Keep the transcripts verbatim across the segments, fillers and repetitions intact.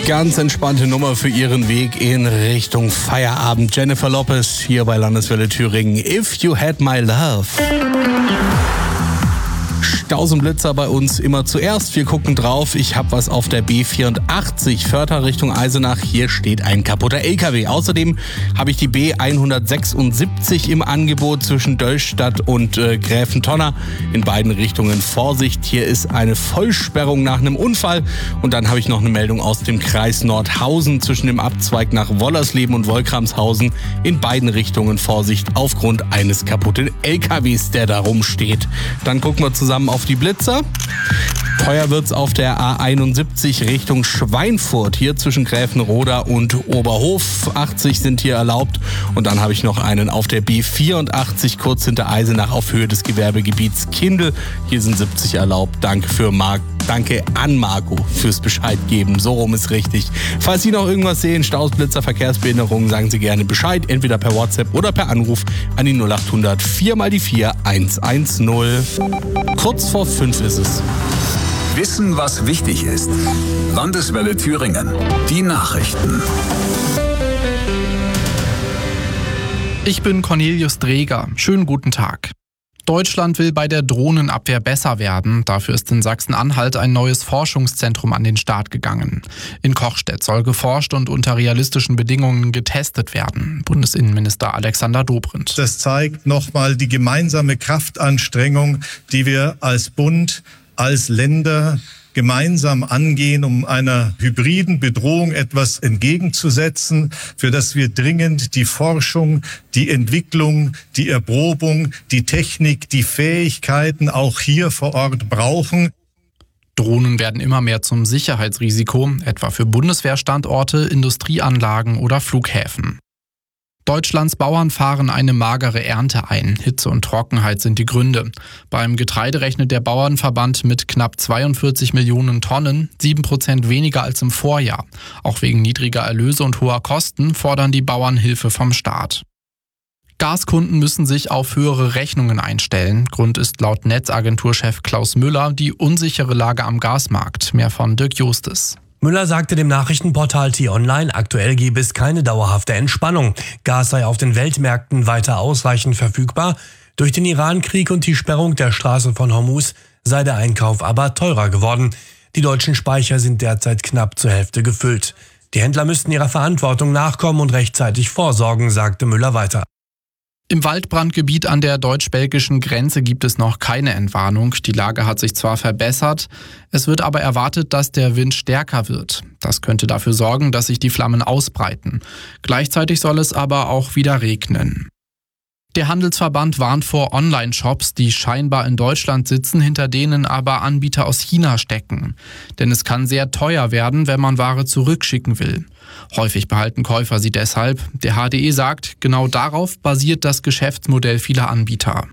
Ganz entspannte Nummer für ihren Weg in Richtung Feierabend. Jennifer Lopez hier bei Landeswelle Thüringen. If You Had My Love. Staus und Blitzer bei uns immer zuerst. Wir gucken drauf. Ich habe was auf der B vierundachtzig, Vörter Richtung Eisenach. Hier steht ein kaputter L K W. Außerdem habe ich die B hundertsechsundsiebzig im Angebot zwischen Döllstadt und äh, Gräfentonner. In beiden Richtungen Vorsicht. Hier ist eine Vollsperrung nach einem Unfall. Und dann habe ich noch eine Meldung aus dem Kreis Nordhausen zwischen dem Abzweig nach Wollersleben und Wolkramshausen. In beiden Richtungen Vorsicht aufgrund eines kaputten L K Ws, der da rumsteht. Dann gucken wir zusammen auf die Blitzer. Teuer wird's auf der A einundsiebzig Richtung Schweinfurt. Hier zwischen Gräfenroda und Oberhof. achtzig sind hier erlaubt. Und dann habe ich noch einen auf der B vierundachtzig kurz hinter Eisenach auf Höhe des Gewerbegebiets Kindl. Hier sind siebzig erlaubt. Danke für Marc. Danke an Marco fürs Bescheid geben. So rum ist richtig. Falls Sie noch irgendwas sehen, Staus, Blitzer, Verkehrsbehinderungen, sagen Sie gerne Bescheid. Entweder per WhatsApp oder per Anruf an die null acht hundert vier mal die vier eins eins null. Kurz vor fünf ist es. Wissen, was wichtig ist. Landeswelle Thüringen. Die Nachrichten. Ich bin Cornelius Dreger. Schönen guten Tag. Deutschland will bei der Drohnenabwehr besser werden. Dafür ist in Sachsen-Anhalt ein neues Forschungszentrum an den Start gegangen. In Kochstedt soll geforscht und unter realistischen Bedingungen getestet werden. Bundesinnenminister Alexander Dobrindt. Das zeigt nochmal die gemeinsame Kraftanstrengung, die wir als Bund, als Länder gemeinsam angehen, um einer hybriden Bedrohung etwas entgegenzusetzen, für das wir dringend die Forschung, die Entwicklung, die Erprobung, die Technik, die Fähigkeiten auch hier vor Ort brauchen. Drohnen werden immer mehr zum Sicherheitsrisiko, etwa für Bundeswehrstandorte, Industrieanlagen oder Flughäfen. Deutschlands Bauern fahren eine magere Ernte ein. Hitze und Trockenheit sind die Gründe. Beim Getreide rechnet der Bauernverband mit knapp zweiundvierzig Millionen Tonnen, sieben Prozent weniger als im Vorjahr. Auch wegen niedriger Erlöse und hoher Kosten fordern die Bauern Hilfe vom Staat. Gaskunden müssen sich auf höhere Rechnungen einstellen. Grund ist laut Netzagenturchef Klaus Müller die unsichere Lage am Gasmarkt. Mehr von Dirk Justes. Müller sagte dem Nachrichtenportal T-Online, aktuell gebe es keine dauerhafte Entspannung. Gas sei auf den Weltmärkten weiter ausreichend verfügbar. Durch den Iran-Krieg und die Sperrung der Straße von Hormuz sei der Einkauf aber teurer geworden. Die deutschen Speicher sind derzeit knapp zur Hälfte gefüllt. Die Händler müssten ihrer Verantwortung nachkommen und rechtzeitig vorsorgen, sagte Müller weiter. Im Waldbrandgebiet an der deutsch-belgischen Grenze gibt es noch keine Entwarnung. Die Lage hat sich zwar verbessert, es wird aber erwartet, dass der Wind stärker wird. Das könnte dafür sorgen, dass sich die Flammen ausbreiten. Gleichzeitig soll es aber auch wieder regnen. Der Handelsverband warnt vor Online-Shops, die scheinbar in Deutschland sitzen, hinter denen aber Anbieter aus China stecken. Denn es kann sehr teuer werden, wenn man Ware zurückschicken will. Häufig behalten Käufer sie deshalb. Der H D E sagt, genau darauf basiert das Geschäftsmodell vieler Anbieter.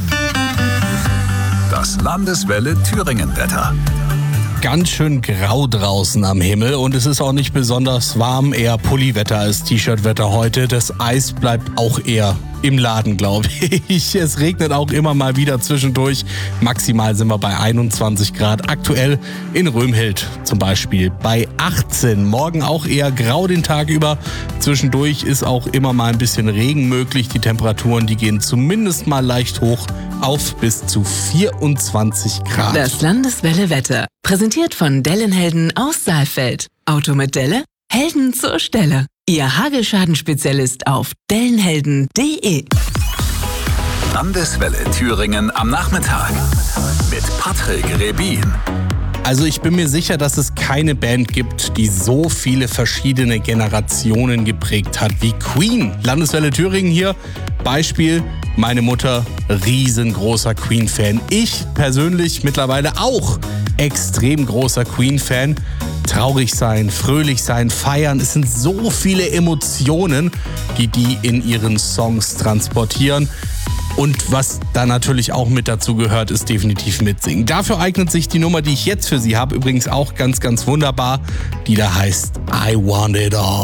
Das Landeswelle Thüringen-Wetter. Ganz schön grau draußen am Himmel und es ist auch nicht besonders warm, eher Pulliwetter als T-Shirt-Wetter heute. Das Eis bleibt auch eher im Laden, glaube ich. Es regnet auch immer mal wieder zwischendurch. Maximal sind wir bei einundzwanzig Grad. Aktuell in Römhild zum Beispiel bei achtzehn. Morgen auch eher grau den Tag über. Zwischendurch ist auch immer mal ein bisschen Regen möglich. Die Temperaturen, die gehen zumindest mal leicht hoch auf bis zu vierundzwanzig Grad. Das Landeswelle Wetter. Präsentiert von Dellenhelden aus Saalfeld. Auto mit Delle? Helden zur Stelle. Ihr Hagelschaden-Spezialist auf dellenhelden punkt de. Landeswelle Thüringen am Nachmittag mit Patrick Rebin. Also ich bin mir sicher, dass es keine Band gibt, die so viele verschiedene Generationen geprägt hat wie Queen. Landeswelle Thüringen hier. Beispiel, meine Mutter, riesengroßer Queen-Fan. Ich persönlich mittlerweile auch extrem großer Queen-Fan. Traurig sein, fröhlich sein, feiern. Es sind so viele Emotionen, die die in ihren Songs transportieren. Und was da natürlich auch mit dazu gehört, ist definitiv mitsingen. Dafür eignet sich die Nummer, die ich jetzt für Sie habe, übrigens auch ganz, ganz wunderbar, die da heißt I Want It All.